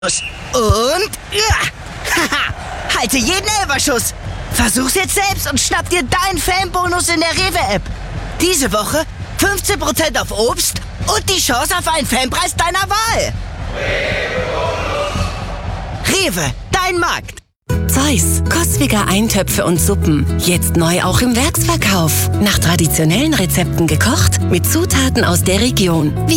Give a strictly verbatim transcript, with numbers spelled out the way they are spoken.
Und... Ja. Haha. Halte jeden Elferschuss. Versuch's jetzt selbst und schnapp dir deinen Fanbonus in der Rewe-App. Diese Woche fünfzehn Prozent auf Obst und die Chance auf einen Fanpreis deiner Wahl. Rewe, dein Markt. Zeus, koswiger Eintöpfe und Suppen. Jetzt neu auch im Werksverkauf. Nach traditionellen Rezepten gekocht, mit Zutaten aus der Region. Wie